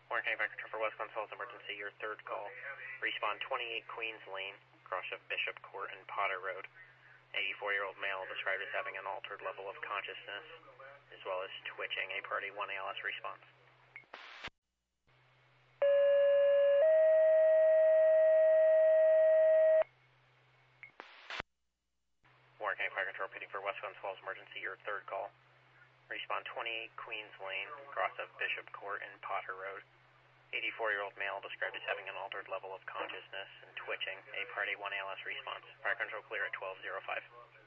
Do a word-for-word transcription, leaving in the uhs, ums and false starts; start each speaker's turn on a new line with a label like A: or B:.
A: Warren County Fire Control for West Glen Falls Emergency, your third call. Respawn twenty-eight Queens Lane, cross of Bishop Court and Potter Road. eighty-four-year-old male described as having an altered level of consciousness, as well as twitching. A party one A L S response. Warren County Fire Control repeating for West Glen Falls Emergency, your third call. Respawn twenty-eight Queens Lane, cross of Bishop Court and Potter Road. eighty-four-year-old male described as having an altered level of consciousness and twitching. A party one A L S response. Fire control clear at twelve oh five.